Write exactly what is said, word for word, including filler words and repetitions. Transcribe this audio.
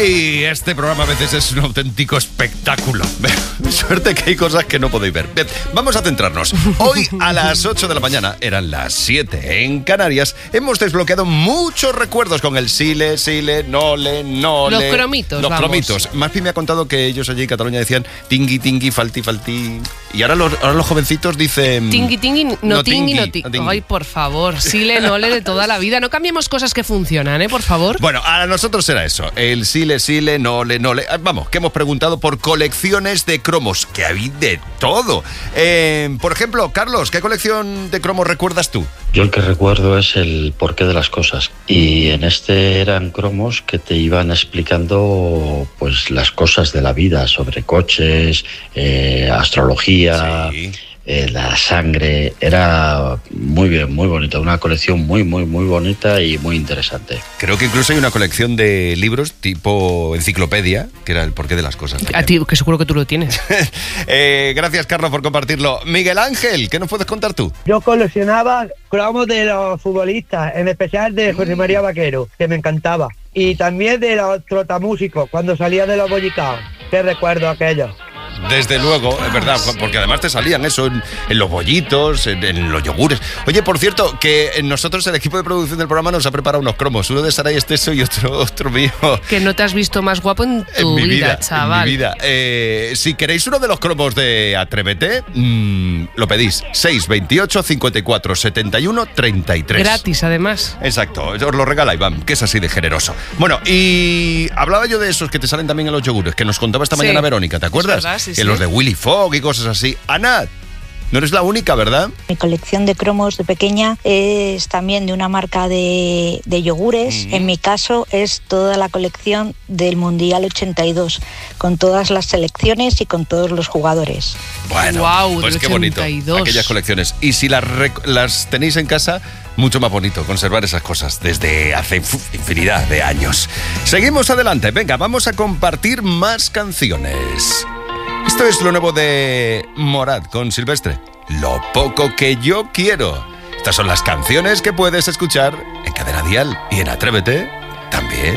Ay, este programa a veces es un auténtico espectáculo. Suerte que hay cosas que no podéis ver. Bien, vamos a centrarnos. Hoy a las ocho de la mañana, eran las siete en Canarias, hemos desbloqueado muchos recuerdos con el sile, sile, nole, nole. Los cromitos, Los vamos. cromitos. Maspi me ha contado que ellos allí en Cataluña decían tingui, tingui, falti, falti. Y ahora los, ahora los jovencitos dicen... Tingui, tingui, no, no tingui, tingui, no tingui. no tingui. Ay, por favor, sile, nole de toda la vida. No cambiemos cosas que funcionan, ¿eh? Por favor. Bueno, a nosotros será eso. El sile, sile, nole, nole. Vamos, que hemos preguntado por colecciones de cromos, que hay de todo. Eh, por ejemplo, Carlos, ¿qué colección de cromos recuerdas tú? Yo el que recuerdo es el porqué de las cosas. Y en este eran cromos que te iban explicando pues las cosas de la vida, sobre coches, eh, astrología... Sí. Eh, la sangre. Era muy bien, muy bonita, una colección muy, muy, muy bonita y muy interesante. Creo que incluso hay una colección de libros tipo enciclopedia, que era el porqué de las cosas. A ti, que seguro que tú lo tienes. eh, gracias, Carlos, por compartirlo. Miguel Ángel, ¿qué nos puedes contar tú? Yo coleccionaba cromos de los futbolistas, en especial de José María Vaquero, que me encantaba. Y también de los trotamúsicos, cuando salía de los bollicaos. Qué recuerdo aquello. Desde luego, es verdad, porque además te salían eso en, en los bollitos, en, en los yogures. Oye, por cierto, que nosotros, el equipo de producción del programa, nos ha preparado unos cromos. Uno de Saray Esteso y otro, otro mío. Que no te has visto más guapo en tu en mi vida, vida, chaval. En mi vida. Eh, si queréis uno de los cromos de Atrévete, mmm, lo pedís. seis veintiocho cincuenta y cuatro setenta y uno treinta y tres. Gratis, además. Exacto, os lo regala Iván, que es así de generoso. Bueno, y hablaba yo de esos que te salen también en los yogures, que nos contaba esta Sí. mañana Verónica, ¿te acuerdas? Es verdad, sí, en sí. los de Willy Fogg y cosas así. Ana, no eres la única, ¿verdad? Mi colección de cromos de pequeña es también de una marca de, de yogures. Mm. En mi caso es toda la colección del Mundial ochenta y dos, con todas las selecciones y con todos los jugadores. Bueno, Guau, pues del qué bonito, ochenta y dos. aquellas colecciones. Y si las, rec- las tenéis en casa, mucho más bonito conservar esas cosas desde hace uf, infinidad de años. Seguimos adelante, venga, vamos a compartir más canciones. Esto es lo nuevo de Morat con Silvestre. Lo poco que yo quiero. Estas son las canciones que puedes escuchar en Cadena Dial y en Atrévete también.